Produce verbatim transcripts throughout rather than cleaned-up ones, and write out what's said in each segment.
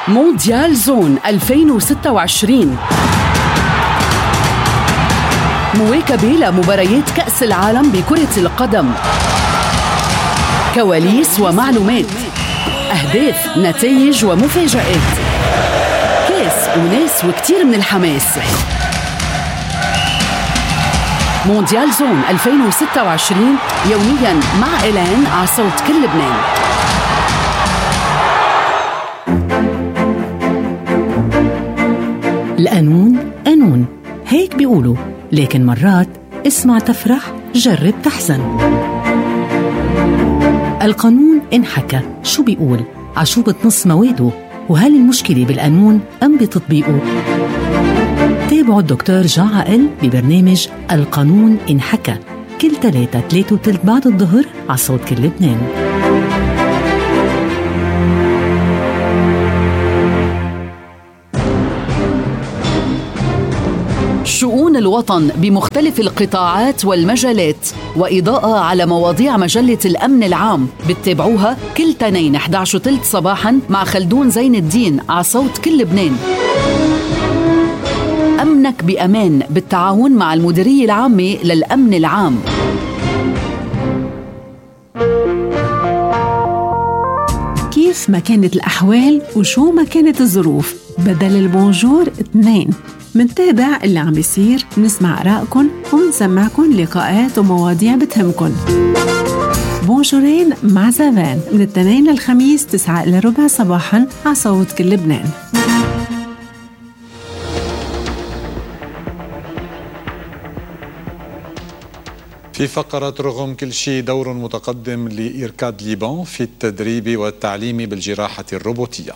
مونديال زون ألفين وستة وعشرين، مواكبة لمباريات كأس العالم بكرة القدم، كواليس ومعلومات، أهداف، نتائج ومفاجآت، كاس وناس وكتير من الحماس. مونديال زون ألفين وستة وعشرين يومياً مع إيلان على صوت كل لبنان. القانون قانون، هيك بيقولوا، لكن مرات اسمع تفرح جرب تحزن. القانون انحكى، شو بيقول؟ عشو بتنص مواده؟ وهل المشكلة بالقانون أم بتطبيقه؟ تابعوا الدكتور جان عقل ببرنامج القانون انحكى كل ثلاثة ثلاثة وثلث بعد الظهر على صوت كل لبنان. شؤون الوطن بمختلف القطاعات والمجالات، وإضاءة على مواضيع مجلة الأمن العام، بتتابعوها كل تنين إحدى عشر وثلث صباحاً مع خلدون زين الدين على صوت كل لبنان. أمنك بأمان بالتعاون مع المديرية العامة للأمن العام. كيف ما كانت الأحوال وشو ما كانت الظروف، بدل البونجور اثنين. منتابع اللي عم بيصير، نسمع آرائكم ومنسمعكم لقاءات ومواضيع بتهمكن. بونجورين مع زافان من التنين للخميس تسعة إلى ربع صباحاً على صوت كل لبنان. في فقرة رغم كل شيء، دور متقدم لإيركاد ليبان في التدريب والتعليم بالجراحة الروبوتية.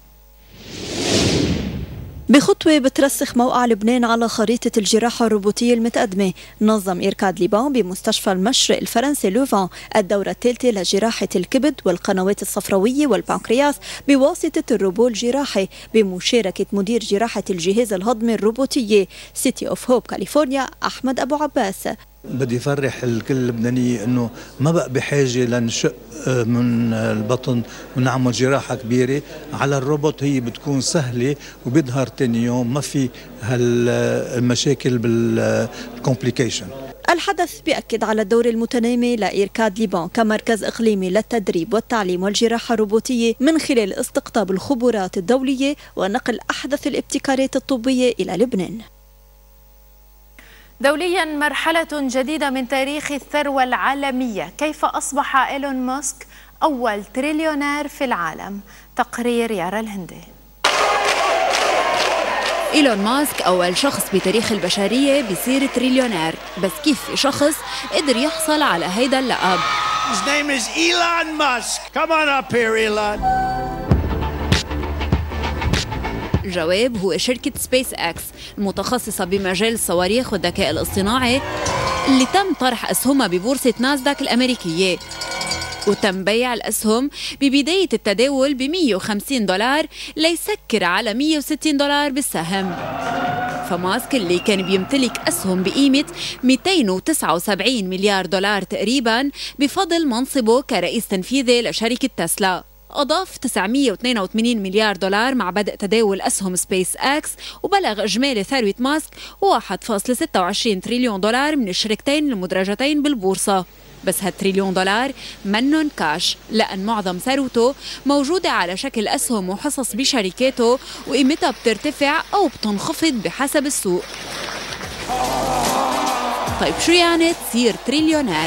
بخطوة بترسخ موقع لبنان على خريطة الجراحة الروبوتية المتقدمة، نظم إيركاد ليبان بمستشفى المشرق الفرنسي لوفان الدورة الثالثة لجراحة الكبد والقنوات الصفراوية والبنكرياس بواسطة الروبو الجراحي بمشاركة مدير جراحة الجهاز الهضمي الروبوتية سيتي أوف هوب كاليفورنيا أحمد أبو عباس. بدي فرح الكل اللبنانية انه ما بقى بحاجة لنشق من البطن ونعمل جراحة كبيرة على الروبوت، هي بتكون سهلة وبيظهر تاني يوم، ما في هالمشاكل بالكومبليكيشن. الحدث بيأكد على الدور المتنامي لإيركاد ليبان كمركز إقليمي للتدريب والتعليم والجراحة الروبوتية من خلال استقطاب الخبرات الدولية ونقل أحدث الابتكارات الطبية إلى لبنان. دوليا، مرحلة جديدة من تاريخ الثروة العالمية. كيف أصبح إيلون ماسك أول تريليونير في العالم؟ تقرير يارا الهندي. إيلون ماسك أول شخص بتاريخ البشرية بيصير تريليونير، بس كيف في شخص قدر يحصل على هيدا اللقب؟ His name is Elon Musk. Come on up here, Elon. الجواب هو شركة سبيس اكس المتخصصة بمجال الصواريخ والذكاء الاصطناعي، اللي تم طرح أسهمها ببورصة ناسداك الأمريكية، وتم بيع الأسهم ببداية التداول ب مية وخمسين دولار ليسكر على مية وستين دولار بالسهم. فماسك اللي كان بيمتلك أسهم بقيمة مئتين وتسعة وسبعين مليار دولار تقريباً بفضل منصبه كرئيس تنفيذي لشركة تسلا، أضاف تسعمية واثنين وثمانين مليار دولار مع بدء تداول أسهم سبيس اكس، وبلغ إجمالي ثروة ماسك واحد فاصلة ستة وعشرين تريليون دولار من الشركتين المدرجتين بالبورصة. بس هالتريليون دولار منن كاش، لأن معظم ثروته موجودة على شكل أسهم وحصص بشركاته، وقيمتها بترتفع أو بتنخفض بحسب السوق. طيب شو يعني تصير تريليونير؟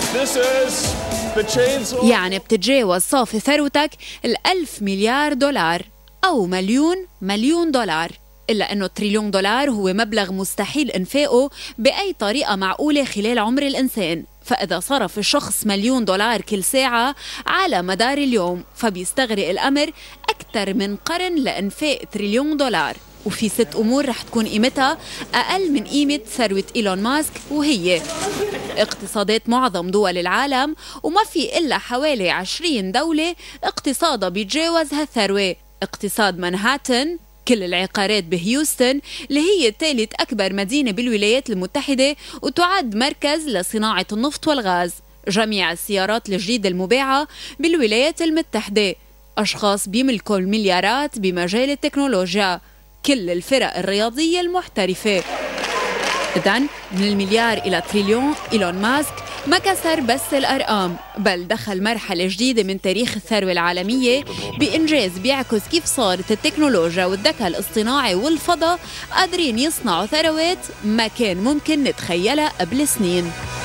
يعني بتتجاوز صافي ثروتك الألف مليار دولار أو مليون مليون دولار. إلا أنه التريليون دولار هو مبلغ مستحيل إنفاقه بأي طريقة معقولة خلال عمر الإنسان، فإذا صرف الشخص مليون دولار كل ساعة على مدار اليوم فبيستغرق الأمر أكثر من قرن لإنفاق تريليون دولار. وفي ست أمور رح تكون قيمتها أقل من قيمة ثروة إيلون ماسك، وهي اقتصادات معظم دول العالم، وما في إلا حوالي عشرين دولة اقتصادها بيتجاوز هالثروة. اقتصاد مانهاتن، كل العقارات بهيوستن اللي هي ثالث أكبر مدينة بالولايات المتحدة وتعد مركز لصناعة النفط والغاز، جميع السيارات الجديدة المباعة بالولايات المتحدة، أشخاص بيملكوا المليارات بمجال التكنولوجيا، كل الفرق الرياضية المحترفة. إذن من المليار إلى تريليون، إيلون ماسك ما كسر بس الأرقام، بل دخل مرحلة جديدة من تاريخ الثروة العالمية بإنجاز بيعكس كيف صارت التكنولوجيا والذكاء الاصطناعي والفضاء قادرين يصنعوا ثروات ما كان ممكن نتخيلها قبل سنين.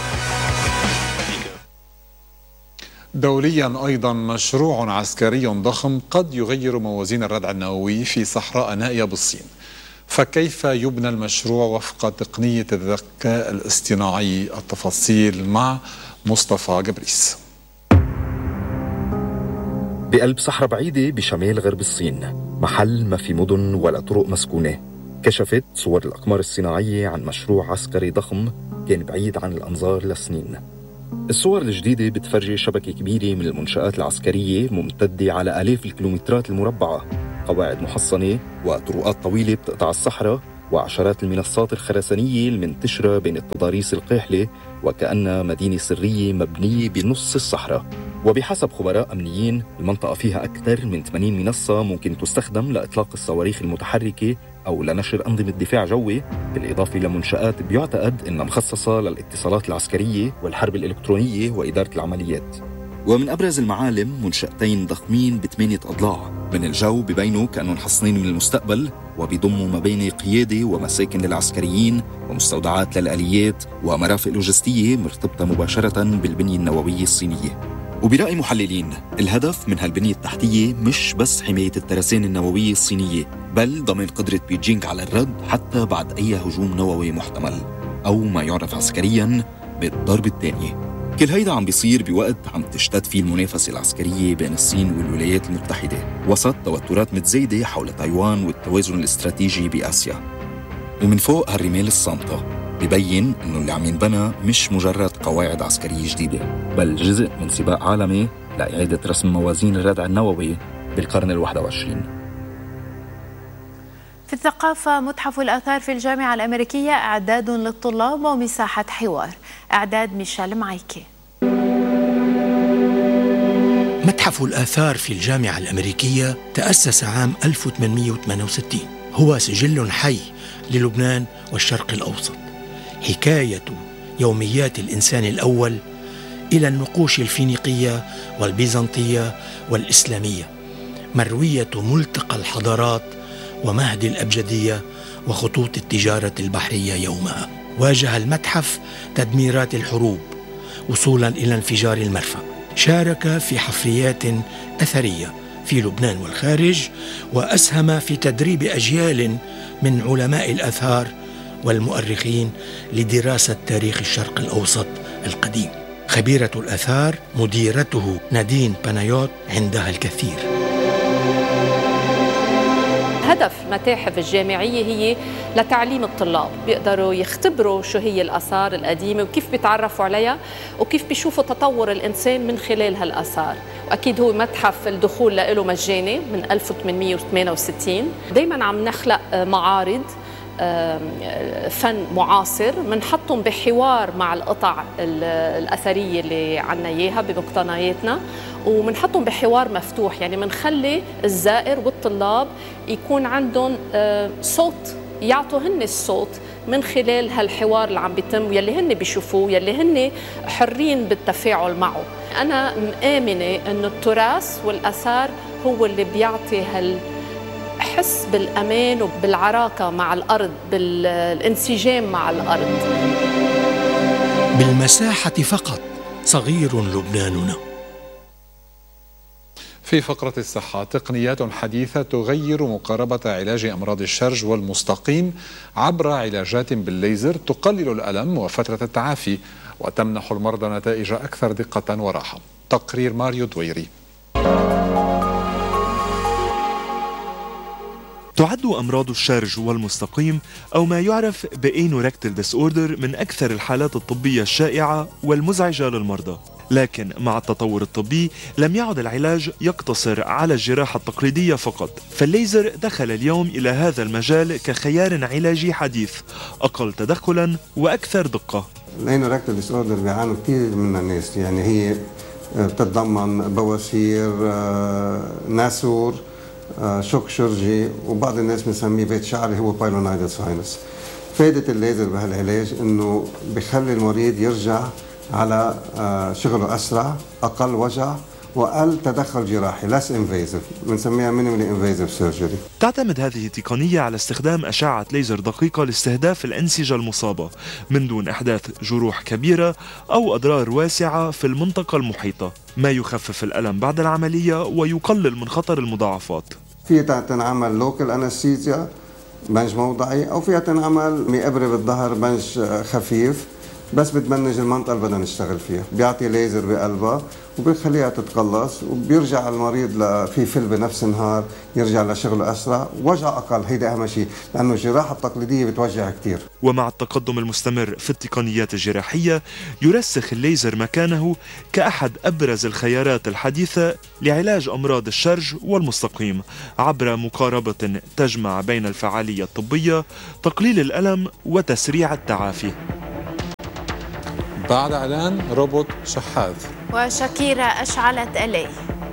دوليا أيضا مشروع عسكري ضخم قد يغير موازين الردع النووي في صحراء نائية بالصين. فكيف يبنى المشروع وفق تقنية الذكاء الاصطناعي؟ التفاصيل مع مصطفى جبريس. بقلب صحراء بعيدة بشمال غرب الصين، محل ما في مدن ولا طرق مسكونة، كشفت صور الأقمار الصناعية عن مشروع عسكري ضخم كان بعيد عن الأنظار لسنين. الصور الجديدة بتفرجي شبكة كبيرة من المنشآت العسكرية ممتدة على آلاف الكيلومترات المربعة، قواعد محصنة وطرقات طويلة بتقطع الصحراء، وعشرات المنصات الخرسانية المنتشرة بين التضاريس القاحلة، وكأنها مدينة سرية مبنية بنص الصحراء. وبحسب خبراء أمنيين المنطقة فيها أكثر من ثمانين منصة ممكن تستخدم لإطلاق الصواريخ المتحركة أو لنشر أنظمة دفاع جوي، بالإضافة لمنشآت بيعتقد أنها مخصصة للاتصالات العسكرية والحرب الإلكترونية وإدارة العمليات. ومن أبرز المعالم منشأتين ضخمين بثمانية أضلاع، من الجو ببينوا كأنهم محصنين من المستقبل، وبيضموا مباني قيادة ومساكن للعسكريين ومستودعات للآليات ومرافق لوجستية مرتبطة مباشرة بالبنية النووية الصينية. وبرأي محللين الهدف من هالبنية التحتية مش بس حماية الترسانة النووية الصينية، بل ضمان قدرة بيجينغ على الرد حتى بعد أي هجوم نووي محتمل، أو ما يعرف عسكرياً بالضرب الثاني. كل هيدا عم بيصير بوقت عم تشتد فيه المنافسة العسكرية بين الصين والولايات المتحدة، وسط توترات متزايدة حول تايوان والتوازن الاستراتيجي بآسيا. ومن فوق هالرمال الصامتة ببين إنه اللي عم ينبنى مش مجرد قواعد عسكرية جديدة، بل جزء من سباق عالمي لإعادة رسم موازين الردع النووي بالقرن الواحد والعشرين. في الثقافة، متحف الآثار في الجامعة الأمريكية إعداد للطلاب ومساحة حوار. إعداد ميشيل معيكي. متحف الآثار في الجامعة الأمريكية تأسس عام ألف وثمانمئة وثمانية وستين، هو سجل حي للبنان والشرق الأوسط، حكاية يوميات الإنسان الأول إلى النقوش الفينيقية والبيزنطية والإسلامية، مروية ملتقى الحضارات ومهد الأبجدية وخطوط التجارة البحرية يومها. واجه المتحف تدميرات الحروب وصولا إلى انفجار المرفأ. شارك في حفريات أثرية في لبنان والخارج، وأسهم في تدريب أجيال من علماء الآثار والمؤرخين لدراسة تاريخ الشرق الأوسط القديم. خبيرة الآثار مديرته نادين بانايوت عندها الكثير. هدف متاحف الجامعية هي لتعليم الطلاب، بيقدروا يختبروا شو هي الآثار القديمة وكيف بيتعرفوا عليها وكيف بيشوفوا تطور الإنسان من خلال هالآثار. وأكيد هو متحف الدخول له مجاني من ألف وثمانمئة وثمانية وستين. دايما عم نخلق معارض فن معاصر منحطهم بحوار مع القطع الأثرية اللي عنا إياها بمقتنياتنا، ومنحطهم بحوار مفتوح، يعني منخلي الزائر والطلاب يكون عندهم صوت، يعطوا هن الصوت من خلال هالحوار اللي عم بيتم ويلي هن بيشوفوه يلي هن حرين بالتفاعل معه. أنا مآمنة أنه التراث والأثار هو اللي بيعطي هال حس بالأمان وبالعراقة مع الأرض، بالانسجام مع الأرض. بالمساحة فقط صغير لبناننا. في فقرة الصحة، تقنيات حديثة تغير مقاربة علاج أمراض الشرج والمستقيم عبر علاجات بالليزر تقلل الألم وفترة التعافي وتمنح المرضى نتائج أكثر دقة وراحة. تقرير ماريو دويري. تعد أمراض الشرج والمستقيم أو ما يعرف بأنوركتال ديس أوردر من أكثر الحالات الطبية الشائعة والمزعجة للمرضى. لكن مع التطور الطبي لم يعد العلاج يقتصر على الجراحة التقليدية فقط، فالليزر دخل اليوم إلى هذا المجال كخيار علاجي حديث أقل تدخلا وأكثر دقة. الأنوركتال ديس أوردر بيعانوا كثير من الناس، يعني هي بتتضمن بواسير، ناسور، شوك شرجي، وبعض الناس بنسميه بيت شعري هو بايلونايدال ساينس. فائدة الليزر بهالعلاج انه بخلي المريض يرجع على شغله اسرع، اقل وجع واقل تدخل جراحي، less invasive، بنسميها minimally invasive surgery. تعتمد هذه التقنية على استخدام أشعة ليزر دقيقة لاستهداف الأنسجة المصابة من دون إحداث جروح كبيرة أو أضرار واسعة في المنطقة المحيطة، ما يخفف الألم بعد العملية ويقلل من خطر المضاعفات. فيها تنعمل لوكال أنستيزيا بنج موضعي، أو فيها تنعمل مئبرة بالظهر بنج خفيف بس بتبنج المنطقة اللي بدنا نشتغل فيها، بيعطي ليزر بقلبها وبيخليها تتقلص، وبيرجع المريض في فل بنفس النهار، يرجع لشغله أسرع، وجع أقل. هيدا أهم شيء، لأنه الجراحة التقليدية بتوجع كتير. ومع التقدم المستمر في التقنيات الجراحية يرسخ الليزر مكانه كأحد أبرز الخيارات الحديثة لعلاج أمراض الشرج والمستقيم عبر مقاربة تجمع بين الفعالية الطبية، تقليل الألم، وتسريع التعافي. بعد إعلان روبوت شحاذ وشاكيرا أشعلت إليه.